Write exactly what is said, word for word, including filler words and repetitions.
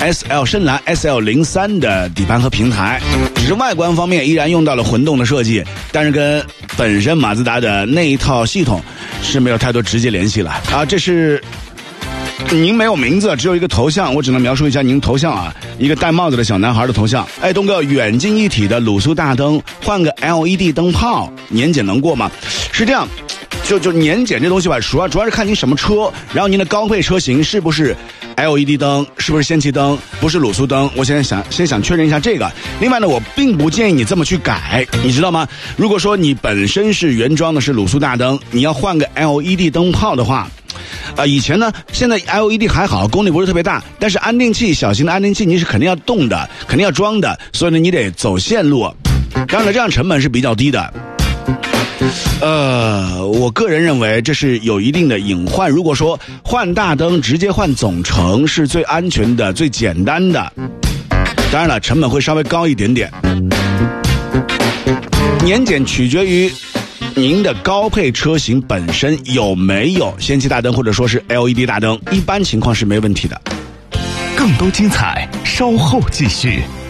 S L 深蓝 S L 零三 的底盘和平台，只是外观方面依然用到了混动的设计，但是跟本身马自达的那一套系统是没有太多直接联系了啊。这是您没有名字，只有一个头像，我只能描述一下您头像啊，一个戴帽子的小男孩的头像。哎，东哥，远近一体的卤素大灯，换个 L E D 灯泡，年检能过吗？是这样，就就年检这东西吧，主要主要是看您什么车，然后您的高配车型是不是 L E D 灯，是不是氙气灯，不是卤素灯。我现在想先想确认一下这个。另外呢，我并不建议你这么去改，你知道吗？如果说你本身是原装的是卤素大灯，你要换个 L E D 灯泡的话。呃，以前呢，现在 L E D 还好，功率不是特别大，但是安定器，小型的安定器你是肯定要动的，肯定要装的，所以呢，你得走线路。当然了，这样成本是比较低的。呃，我个人认为这是有一定的隐患。如果说换大灯直接换总成是最安全的、最简单的，当然了，成本会稍微高一点点。年检取决于您的高配车型本身有没有氙气大灯或者说是 L E D 大灯，一般情况是没问题的。 更多精彩稍后继续。